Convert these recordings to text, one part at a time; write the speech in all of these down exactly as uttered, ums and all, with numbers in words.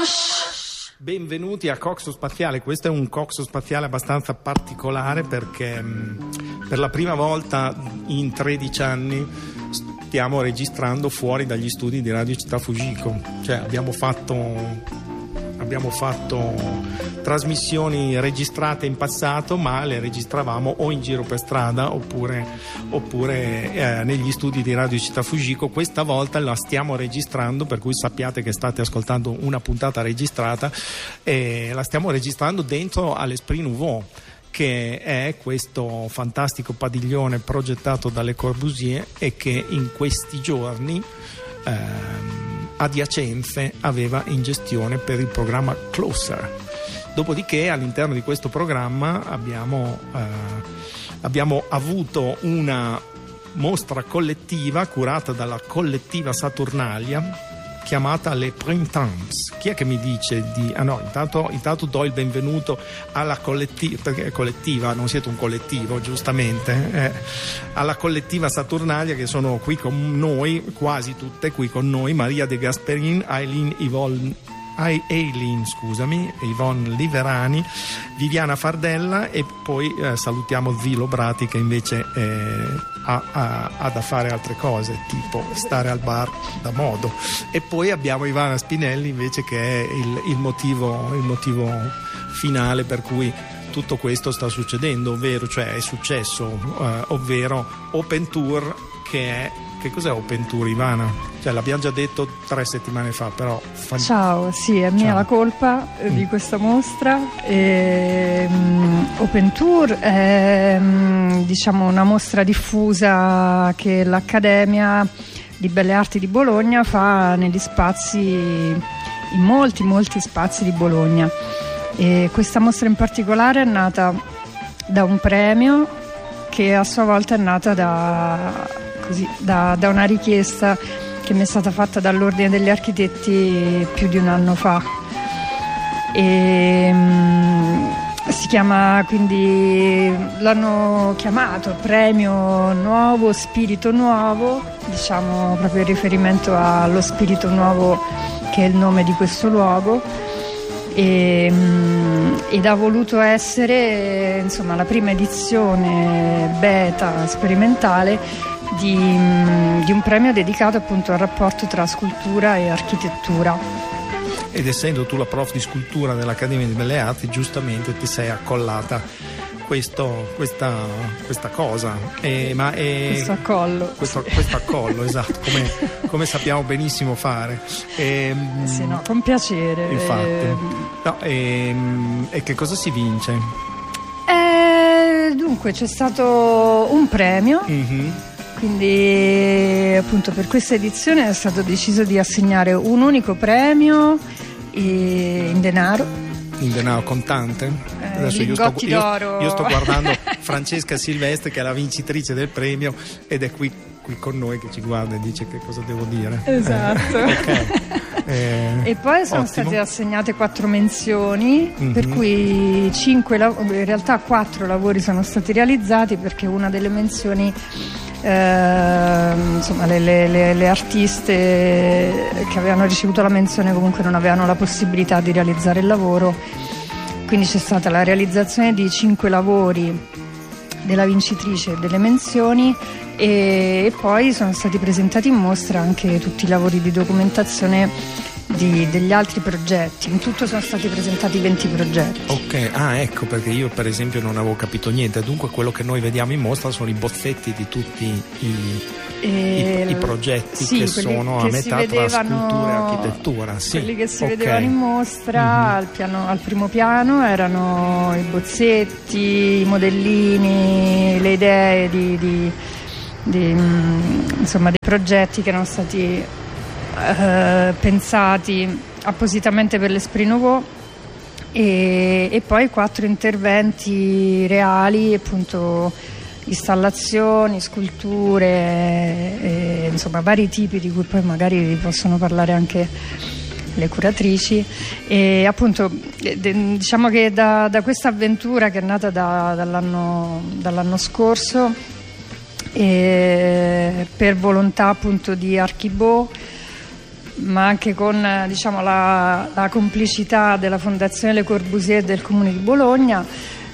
Benvenuti a Coxo Spaziale. Questo è un Coxo Spaziale abbastanza particolare perché mh, per la prima volta in tredici anni stiamo registrando fuori dagli studi di Radio Città Fujiko. Cioè abbiamo fatto abbiamo fatto trasmissioni registrate in passato, ma le registravamo o in giro per strada oppure, oppure eh, negli studi di Radio Città Fujiko. Questa volta la stiamo registrando, per cui sappiate che state ascoltando una puntata registrata, e la stiamo registrando dentro all'Esprit Nouveau, che è questo fantastico padiglione progettato da Le Corbusier e che in questi giorni ehm, adiacenze aveva in gestione per il programma Closer. Dopodiché all'interno di questo programma abbiamo, eh, abbiamo avuto una mostra collettiva curata dalla collettiva Saturnalia chiamata Le Printemps. Chi è che mi dice di... Ah no, intanto, intanto do il benvenuto alla collettiva, perché è collettiva, non siete un collettivo, giustamente, eh, alla collettiva Saturnalia, che sono qui con noi, quasi tutte qui con noi: Maria De Gasperin, Aileen Ivol... Aileen, scusami, Yvonne Liverani, Viviana Fardella, e poi eh, salutiamo Zilo Brati, che invece eh, ha, ha, ha da fare altre cose, tipo stare al bar da modo, e poi abbiamo Ivana Spinelli invece, che è il, il motivo il motivo finale per cui tutto questo sta succedendo, ovvero, cioè è successo, eh, ovvero Open Tour, che è... Che cos'è Open Tour, Ivana? Cioè, l'abbiamo già detto tre settimane fa, però... Fa... Ciao, sì, è mia Ciao. La colpa mm. di questa mostra. E, um, Open Tour è um, diciamo una mostra diffusa che l'Accademia di Belle Arti di Bologna fa negli spazi, in molti, molti spazi di Bologna. E questa mostra in particolare è nata da un premio che a sua volta è nata da... Così, da, da una richiesta che mi è stata fatta dall'Ordine degli Architetti più di un anno fa, e um, si chiama, quindi l'hanno chiamato Premio Nuovo Spirito Nuovo, diciamo proprio in riferimento allo spirito nuovo che è il nome di questo luogo, e, um, ed ha voluto essere, insomma, la prima edizione beta sperimentale Di, di un premio dedicato appunto al rapporto tra scultura e architettura. Ed essendo tu la prof di scultura dell'Accademia di Belle Arti, giustamente ti sei accollata questo, questa, questa cosa, e, ma è, questo accollo questo, questo accollo esatto, come, come sappiamo benissimo fare, e, sì, no, con piacere, infatti. E... No, e, e che cosa si vince? Eh, dunque c'è stato un premio, mm-hmm. Quindi appunto per questa edizione è stato deciso di assegnare un unico premio in denaro. In denaro contante? Eh, Adesso io sto, io, io sto guardando Francesca Silvestre, che è la vincitrice del premio, ed è qui, qui con noi che ci guarda e dice che cosa devo dire. Esatto. Eh, okay. eh, e poi sono ottimo. state assegnate quattro menzioni, mm-hmm. per cui cinque, in realtà quattro lavori sono stati realizzati, perché una delle menzioni... Eh, insomma le, le, le artiste che avevano ricevuto la menzione comunque non avevano la possibilità di realizzare il lavoro, quindi c'è stata la realizzazione di cinque lavori della vincitrice delle menzioni, e, e poi sono stati presentati in mostra anche tutti i lavori di documentazione di, degli altri progetti. In tutto sono stati presentati venti progetti. Ok, ah ecco perché io per esempio non avevo capito niente. Dunque quello che noi vediamo in mostra sono i bozzetti di tutti i, e, i, i progetti, sì, che sono che a metà vedevano, tra scultura e architettura, sì. Quelli che si okay. vedevano in mostra, mm-hmm. al, piano, al primo piano erano i bozzetti, i modellini, le idee di, di, di, insomma, dei progetti che erano stati Uh, pensati appositamente per l'Esprit Nouveau, e, e poi quattro interventi reali, appunto installazioni, sculture, e, insomma vari tipi di cui poi magari possono parlare anche le curatrici. E appunto de, diciamo che da, da questa avventura che è nata da, dall'anno, dall'anno scorso, e per volontà appunto di Archibò, ma anche con diciamo, la, la complicità della Fondazione Le Corbusier e del Comune di Bologna.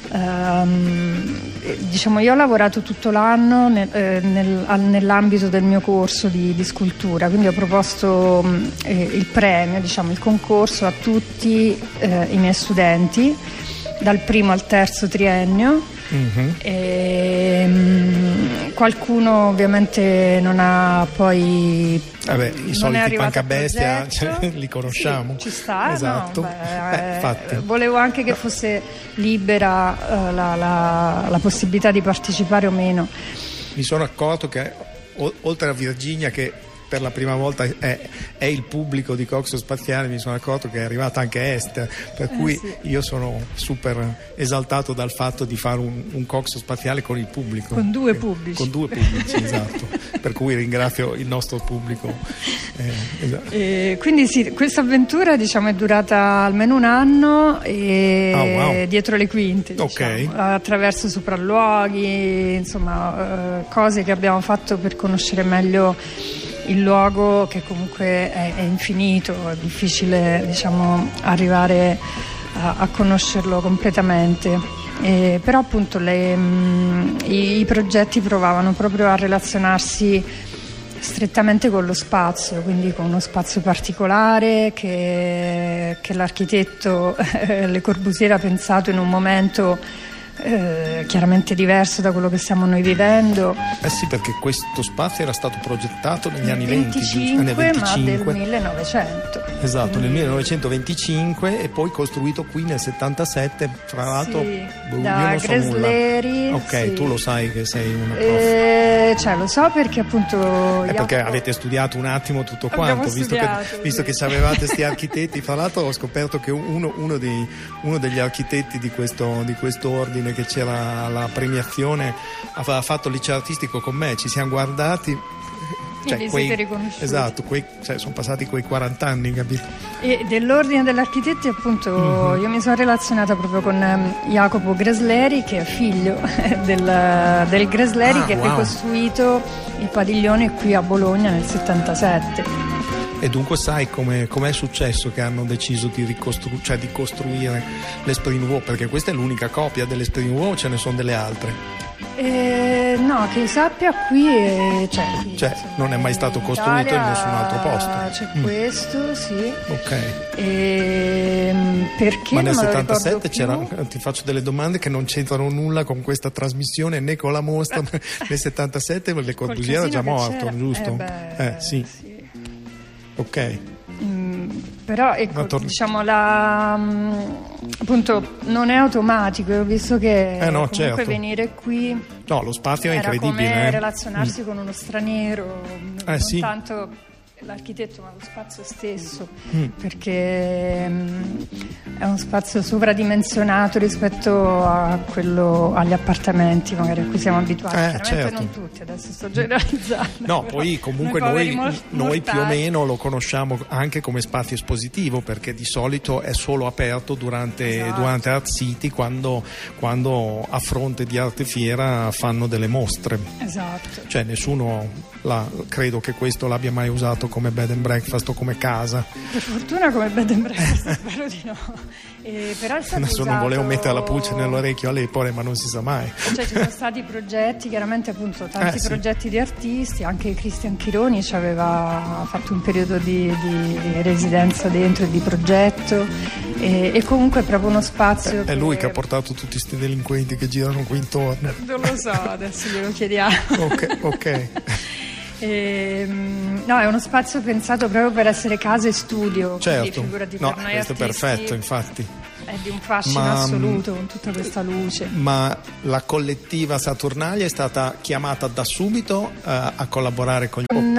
Ehm, diciamo, io ho lavorato tutto l'anno nel, eh, nel, nell'ambito del mio corso di, di scultura, quindi ho proposto eh, il premio, diciamo, il concorso a tutti eh, i miei studenti dal primo al terzo triennio. Mm-hmm. E, um, qualcuno ovviamente non ha poi Vabbè, i soliti Pancabestia, cioè, li conosciamo. Sì, ci sta, esatto. No, beh, Beh, eh, volevo anche che fosse libera uh, la, la, la possibilità di partecipare o meno. Mi sono accorto che o, oltre a Virginia, che per la prima volta è, è il pubblico di Coxo Spaziale, mi sono accorto che è arrivata anche Esther, per cui eh, sì. io sono super esaltato dal fatto di fare un, un Coxo Spaziale con il pubblico, con due pubblici con due pubblici esatto, per cui ringrazio il nostro pubblico. eh, esatto. E quindi sì, questa avventura diciamo è durata almeno un anno e oh, wow. dietro le quinte, diciamo, okay. attraverso sopralluoghi, insomma, uh, cose che abbiamo fatto per conoscere meglio il luogo, che comunque è, è infinito, è difficile diciamo arrivare a, a conoscerlo completamente. E, però appunto le, mh, i, i progetti provavano proprio a relazionarsi strettamente con lo spazio, quindi con uno spazio particolare che, che l'architetto Le Corbusier ha pensato in un momento Eh, chiaramente diverso da quello che stiamo noi vivendo. Eh sì, perché questo spazio era stato progettato negli anni venticinque, venti, nel venticinque, ma del millenovecento. Esatto, quindi... nel millenovecentoventicinque e poi costruito qui nel settantasette, fra l'altro sì, boh, da io non so Gresleri. Ok, sì. Tu lo sai che sei una prof. Eh, cioè lo so perché appunto È perché Jacopo... avete studiato un attimo tutto Abbiamo quanto, visto studiato, che, visto che avevate sti architetti. Fra l'altro ho scoperto che uno, uno, dei, uno degli architetti di questo, di questo ordine che c'era la premiazione aveva fatto il liceo artistico con me, ci siamo guardati, cioè, quei, quei, riconosciuti. Esatto, quei, cioè, sono passati quei quaranta anni, capito? E dell'ordine degli architetti appunto mm-hmm. io mi sono relazionata proprio con um, Jacopo Gresleri, che è figlio del, del Gresleri, ah, che wow. ha ricostruito il padiglione qui a Bologna nel settantasette. E dunque sai come è successo che hanno deciso di, ricostru- cioè di costruire l'Esprit Nouveau? Perché questa è l'unica copia dell'Esprit Nouveau o ce ne sono delle altre? Eh, no, che io sappia qui è, cioè, qui, cioè insomma, non è mai stato costruito Italia, in nessun altro posto. C'è mm. questo, sì. Ok. E, perché Ma nel non settantasette c'era, ti faccio delle domande che non c'entrano nulla con questa trasmissione né con la mostra. Nel settantasette Le Corbusier era già morto, c'era. giusto? Eh, beh, eh sì. sì. Ok. Mm, però ecco, tor- diciamo la appunto non è automatico, ho visto che eh no, comunque certo. venire qui no, lo spazio è era incredibile, come eh. relazionarsi mm. con uno straniero, eh, non sì. tanto l'architetto ma lo spazio stesso, mm. perché mh, è uno spazio sovradimensionato rispetto a quello, agli appartamenti magari a cui siamo abituati. Eh, chiaramente certo. non tutti, adesso sto generalizzando. No, poi comunque noi, noi, noi più o meno lo conosciamo anche come spazio espositivo, perché di solito è solo aperto durante, esatto. durante Art City, quando, quando a fronte di Arte Fiera fanno delle mostre. Esatto. Cioè nessuno la, credo che questo l'abbia mai usato come bed and breakfast o come casa. Per fortuna come bed and breakfast, spero di no. E però è stato Adesso usato... non volevo mettere la pulce nell'orecchio all'Epore, ma non si sa mai. Cioè ci sono stati progetti, chiaramente appunto tanti eh, sì. progetti di artisti, anche Cristian Chironi ci aveva fatto un periodo di, di, di residenza dentro e di progetto, e, e comunque è proprio uno spazio. È che... lui che ha portato tutti questi delinquenti che girano qui intorno. Non lo so, adesso glielo chiediamo. Ok, ok. E, no, è uno spazio pensato proprio per essere casa e studio. Certo, figurati, no, per noi questo artisti, è perfetto, infatti. È di un fascino ma, assoluto con tutta questa luce. Ma la collettiva Saturnalia è stata chiamata da subito uh, a collaborare con gli...